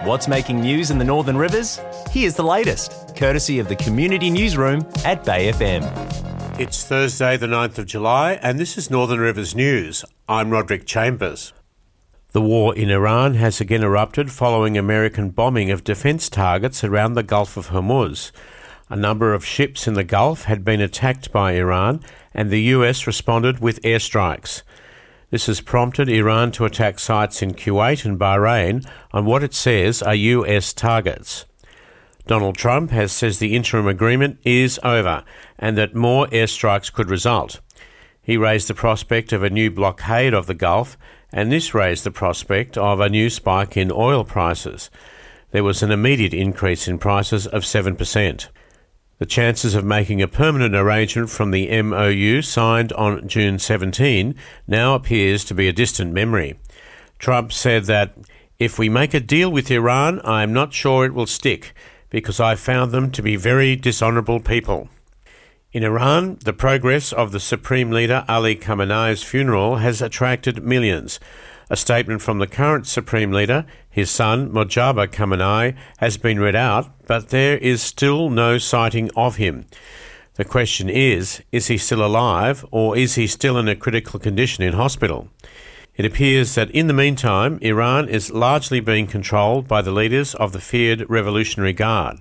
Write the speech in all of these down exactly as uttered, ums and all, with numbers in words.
What's making news in the Northern Rivers? Here's the latest, courtesy of the Community Newsroom at Bay F M. It's Thursday the ninth of July and this is Northern Rivers News. I'm Roderick Chambers. The war in Iran has again erupted following American bombing of defence targets around the Gulf of Hormuz. A number of ships in the Gulf had been attacked by Iran and the U S responded with airstrikes. This has prompted Iran to attack sites in Kuwait and Bahrain on what it says are U S targets. Donald Trump has says the interim agreement is over and that more airstrikes could result. He raised the prospect of a new blockade of the Gulf, and this raised the prospect of a new spike in oil prices. There was an immediate increase in prices of seven percent. The chances of making a permanent arrangement from the M O U signed on June seventeenth now appears to be a distant memory. Trump said that, "If we make a deal with Iran, I am not sure it will stick, because I found them to be very dishonourable people." In Iran, the progress of the Supreme Leader Ali Khamenei's funeral has attracted millions. A statement from the current Supreme Leader, his son Mojtaba Khamenei, has been read out, but there is still no sighting of him. The question is, is he still alive or is he still in a critical condition in hospital? It appears that in the meantime, Iran is largely being controlled by the leaders of the feared Revolutionary Guard.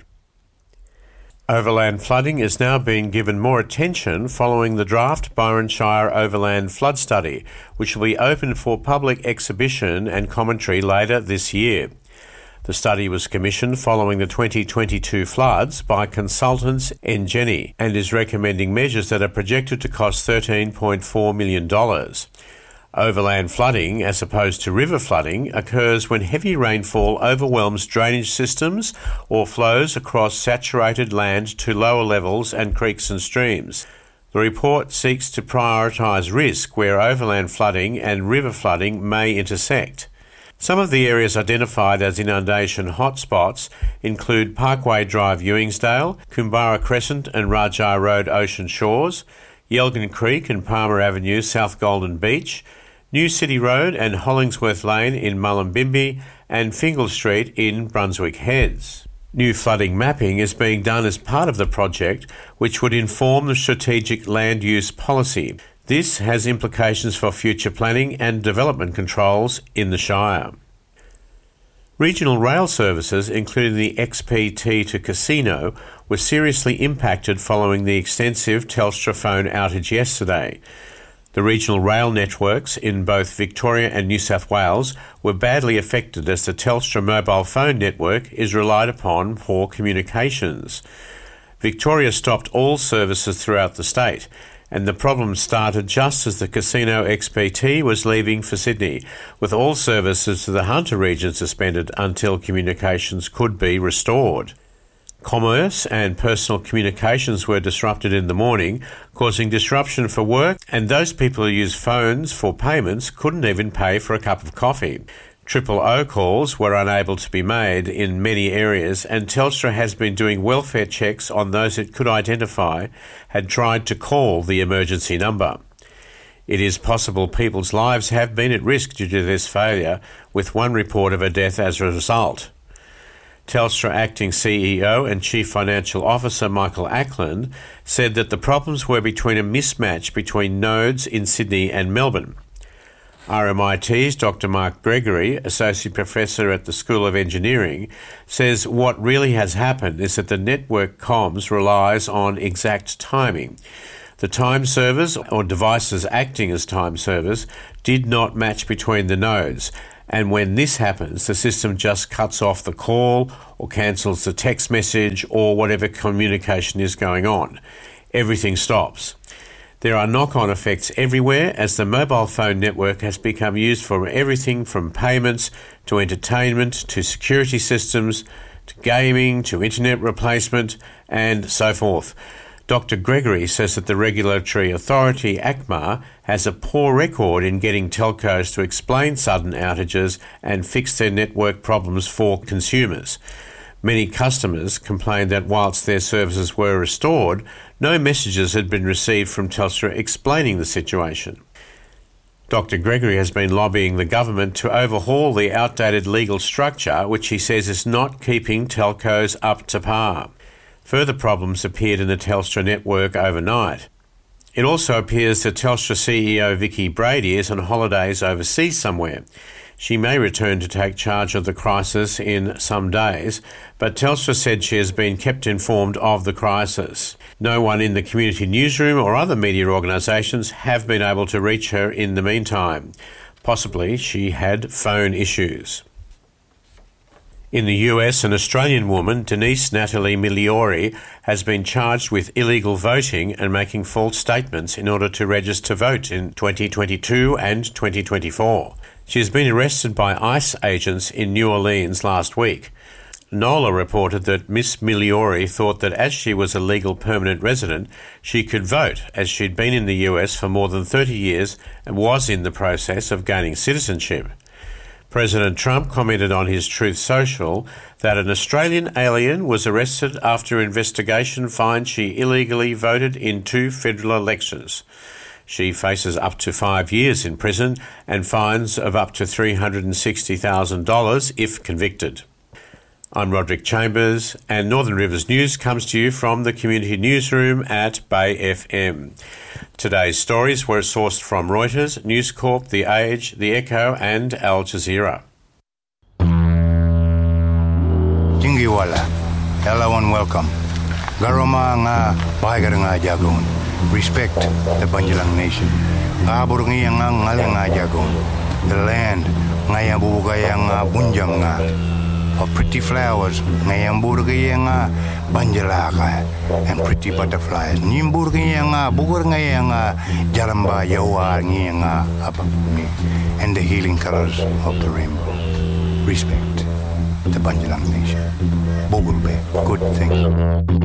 Overland flooding is now being given more attention following the draft Byron Shire Overland Flood Study, which will be open for public exhibition and commentary later this year. The study was commissioned following the twenty twenty-two floods by consultants Engeni and is recommending measures that are projected to cost thirteen point four million dollars. Overland flooding, as opposed to river flooding, occurs when heavy rainfall overwhelms drainage systems or flows across saturated land to lower levels and creeks and streams. The report seeks to prioritise risk where overland flooding and river flooding may intersect. Some of the areas identified as inundation hotspots include Parkway Drive, Ewingsdale, Coombara Crescent and Rajah Road, Ocean Shores, Yelgan Creek and Palmer Avenue, South Golden Beach, New City Road and Hollingsworth Lane in Mullumbimby, and Fingal Street in Brunswick Heads. New flooding mapping is being done as part of the project, which would inform the strategic land use policy. This has implications for future planning and development controls in the Shire. Regional rail services, including the X P T to Casino, were seriously impacted following the extensive Telstra phone outage yesterday. The regional rail networks in both Victoria and New South Wales were badly affected as the Telstra mobile phone network is relied upon for communications. Victoria stopped all services throughout the state, and the problem started just as the Casino X P T was leaving for Sydney, with all services to the Hunter region suspended until communications could be restored. Commerce and personal communications were disrupted in the morning, causing disruption for work, and those people who use phones for payments couldn't even pay for a cup of coffee. Triple O calls were unable to be made in many areas, and Telstra has been doing welfare checks on those it could identify had tried to call the emergency number. It is possible people's lives have been at risk due to this failure, with one report of a death as a result. Telstra Acting C E O and Chief Financial Officer Michael Ackland said that the problems were between a mismatch between nodes in Sydney and Melbourne. R M I T's Doctor Mark Gregory, Associate Professor at the School of Engineering, says what really has happened is that the network comms relies on exact timing. The time servers, or devices acting as time servers, did not match between the nodes, and when this happens, the system just cuts off the call or cancels the text message or whatever communication is going on. Everything stops. There are knock-on effects everywhere as the mobile phone network has become used for everything from payments to entertainment to security systems to gaming to internet replacement and so forth. Doctor Gregory says that the regulatory authority, A C M A, has a poor record in getting telcos to explain sudden outages and fix their network problems for consumers. Many customers complained that whilst their services were restored, no messages had been received from Telstra explaining the situation. Doctor Gregory has been lobbying the government to overhaul the outdated legal structure, which he says is not keeping telcos up to par. Further problems appeared in the Telstra network overnight. It also appears that Telstra C E O Vicki Brady is on holidays overseas somewhere. She may return to take charge of the crisis in some days, but Telstra said she has been kept informed of the crisis. No one in the community newsroom or other media organisations have been able to reach her in the meantime. Possibly she had phone issues. In the U S, an Australian woman, Denise Natalie Migliori, has been charged with illegal voting and making false statements in order to register to vote in twenty twenty-two and twenty twenty-four. She has been arrested by ICE agents in New Orleans last week. NOLA reported that Miss Migliori thought that as she was a legal permanent resident, she could vote, as she'd been in the U S for more than thirty years and was in the process of gaining citizenship. President Trump commented on his Truth Social that an Australian alien was arrested after investigation finds she illegally voted in two federal elections. She faces up to five years in prison and fines of up to three hundred sixty thousand dollars if convicted. I'm Roderick Chambers, and Northern Rivers News comes to you from the Community Newsroom at Bay F M. Today's stories were sourced from Reuters, News Corp, The Age, The Echo and Al Jazeera. Jingiwala, hello and welcome. Garoma nga bahagar nga jagon. Respect the Banjalang Nation. Abur nga nga ngali nga jagon. The land nga yabugaya nga bunjang nga. Of pretty flowers, ngayamburgaya nga banjalaka, and pretty butterflies. Nimburgaya nga, bugurgaya nga, jaramba yawa nga apapuni, and the healing colors of the rainbow. Respect the Banjalang Nation. Bugurbe, good thing.